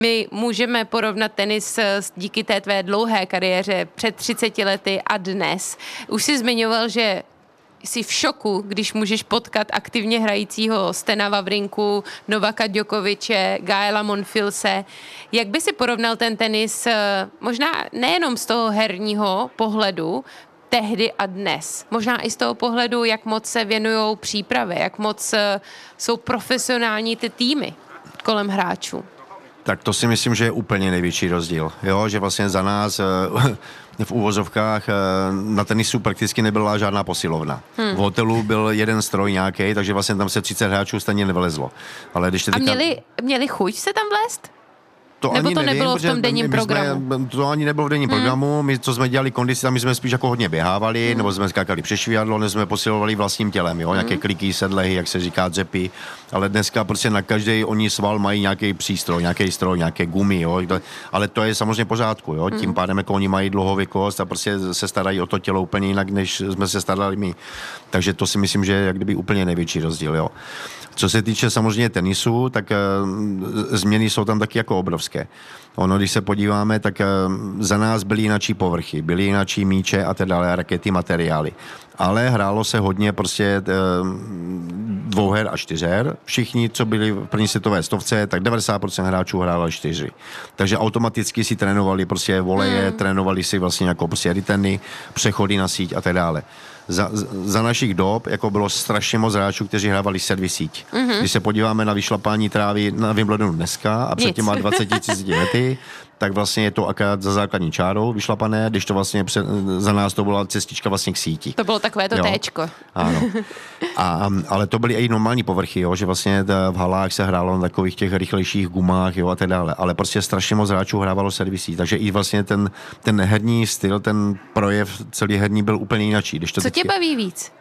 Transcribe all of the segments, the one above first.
My můžeme porovnat tenis díky té tvé dlouhé kariéře před 30 lety a dnes. Už jsi zmiňoval, že jsi v šoku, když můžeš potkat aktivně hrajícího Stena Wawrinku, Novaka Djokoviče, Gaela Monfilse. Jak by si porovnal ten tenis možná nejenom z toho herního pohledu, tehdy a dnes. Možná i z toho pohledu, jak moc se věnujou přípravě, jak moc jsou profesionální ty týmy kolem hráčů. Tak to si myslím, že je úplně největší rozdíl. Jo, že vlastně za nás v úvozovkách na tenisu prakticky nebyla žádná posilovna. V hotelu byl jeden stroj nějaký, takže vlastně tam se 30 hráčů stejně nevylezlo. Ale když a měli chuť se tam vlézt? To nebo ani to nevím, nebylo v tom denním programu? To ani nebylo v denním programu. My, co jsme dělali kondici, tam my jsme spíš jako hodně běhávali, nebo jsme skákali přes švihadlo, nebo jsme posilovali vlastním tělem, jo? Nějaké kliky, sedlehy, jak se říká, dřepy. Ale dneska prostě na každý oni sval mají nějaký přístroj, nějaký stroj, nějaké gumy, jo? Ale to je samozřejmě pořádku, jo? Tím pádem jako oni mají dlouhověkost a prostě se starají o to tělo úplně jinak, než jsme se starali my. Takže to si myslím, že je jak kdyby úplně největší rozdíl, jo? Co se týče samozřejmě tenisu, tak změny jsou tam taky jako obrovské. Ono, když se podíváme, tak za nás byly jináčí povrchy, byly jináčí míče a teda rakety, materiály. Ale hrálo se hodně prostě dvouher a čtyřher. Všichni, co byli v první světové stovce, tak 90% hráčů hrálo 4. Takže automaticky si trénovali prostě voleje, trénovali si vlastně jako prostě returny, přechody na síť a tak dále. Za našich dob jako bylo strašně moc hráčů, kteří hrávali servis síť. Když se podíváme na vyšlapání trávy na Wimbledonu dneska a před těma 20-30 lety, tak vlastně je to akorát za základní čárou vyšlapané, když to vlastně za nás to byla cestička vlastně k síti. To bylo takové to téčko. Ano. Ale to byly i normální povrchy, jo, že vlastně v halách se hrálo na takových těch rychlejších gumách, jo, a tak dále. Ale prostě strašně moc hráčů hrávalo servisí, takže i vlastně ten herní styl, ten projev celý herní byl úplně jináčí. Co tě baví víc?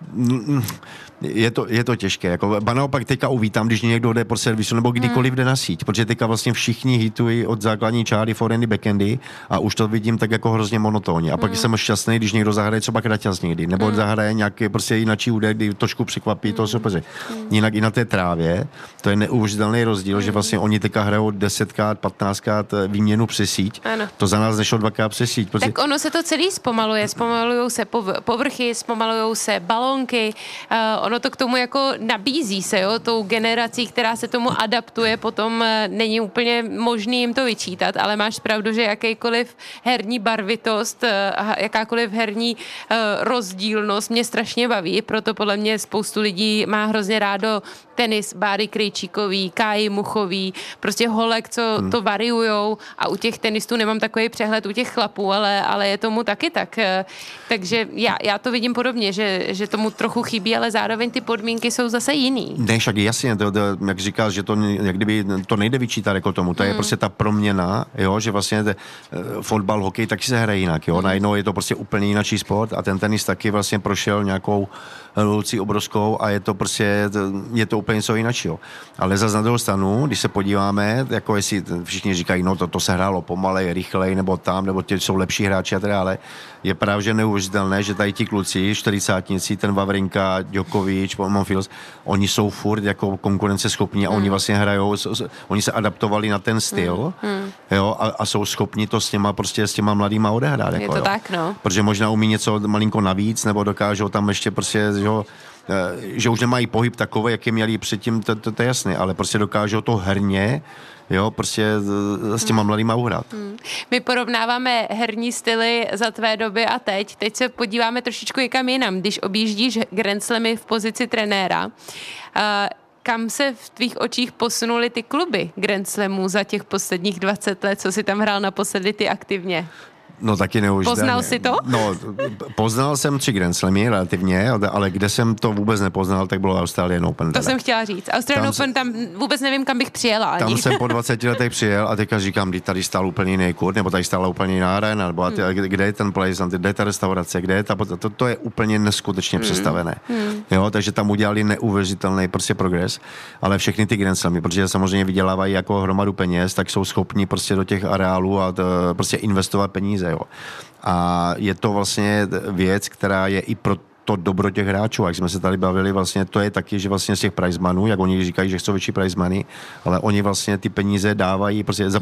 Je to těžké. Jako, naopak teďka uvítám, když někdo jde po servisu nebo kdykoliv jde na síť, protože teďka vlastně všichni hitují od základní čáry, forehandy, backhandy a už to vidím tak jako hrozně monotónně. A pak jsem šťastný, když někdo zahraje třeba kraťas někdy, nebo zahraje nějaký prostě jináčí údek, kdy trošku překvapí toho soupeře. Jinak i na té trávě, to je neuvěřitelný rozdíl, že vlastně oni teďka hrajou 10krát, 15krát výměnu přes síť. Ano. To za nás nešlo 2krát přes síť. Protože... Tak ono se to celý zpomaluje. Zpomalujou se povrchy, zpomalujou se balónky. Ono to k tomu jako nabízí se, jo, tou generací, která se tomu adaptuje, potom není úplně možný jim to vyčítat, ale máš pravdu, že jakýkoliv herní barvitost, jakákoliv herní rozdílnost mě strašně baví, proto podle mě spoustu lidí má hrozně rádo tenis Báry Krejčíkový, Káji Muchový, prostě holek, co to variujou a u těch tenistů nemám takový přehled u těch chlapů, ale je tomu taky tak. Takže já to vidím podobně, že tomu trochu chybí, ale zároveň ty podmínky jsou zase jiný. Ne, však jasně, jak říkáš, že to, jak kdyby, to nejde vyčítat jako tomu, to je prostě ta proměna, jo, že vlastně fotbal, hokej taky se hraje jinak, jo, najednou je to prostě úplně jináčí sport a ten tenis taky vlastně prošel nějakou revolucí obrovskou a je to prostě, je to úplně něco jiného. Ale zase na druhou stranu, když se podíváme, jako jestli všichni říkají, no to se hrálo pomalej, rychlej, nebo tam, nebo ti jsou lepší hráči a tak dále, je právě že neuvěřitelné, že tady ti kluci, 40-tníci, ten Wawrinka, Djokovic, Monfils, oni jsou furt jako konkurenceschopní a oni vlastně hrajou, oni se adaptovali na ten styl, jo, a jsou schopni to s těma mladýma odehrát. Je jako, to jo. Tak, no. Protože možná umí něco malinko navíc, nebo dokážou tam ještě prostě, že už nemají pohyb takový, jaký měli předtím, to je jasné, ale prostě dokážou to herně, jo, prostě s těma mladýma uhrát. My porovnáváme herní styly za tvé doby a teď. Teď se podíváme trošičku někam jinam. Když objíždíš Grand Slamy v pozici trenéra, kam se v tvých očích posunuly ty kluby Grand Slamů za těch posledních 20 let, co jsi tam hrál naposledy ty aktivně? No taky neuvěřitelně. Poznal jsi to? No, poznal jsem 3 Grand Slamy relativně, ale kde jsem to vůbec nepoznal, tak bylo Australian Open. To jsem chtěla říct. Australian Open, tam vůbec nevím, kam bych přijela ani. Tam jsem po 20 letech přijel a teďka říkám, kdy tady stál úplně jiný kurt, nebo tady stála úplně jiná arena, nebo kde je ten place, kde je ta restaurace, kde je to je úplně neskutečně přestavené. Jo, takže tam udělali neuvěřitelný prostě progres, ale všechny ty Grand Slamy, protože samozřejmě vydělávají jako hromadu peněz, tak jsou schopni prostě do těch areálů a prostě investovat peníze. Jo. A je to vlastně věc, která je i pro to dobro těch hráčů, jak jsme se tady bavili, vlastně to je taky, že vlastně z těch prize money, jak oni říkají, že chcou větší prize money, ale oni vlastně ty peníze dávají, prostě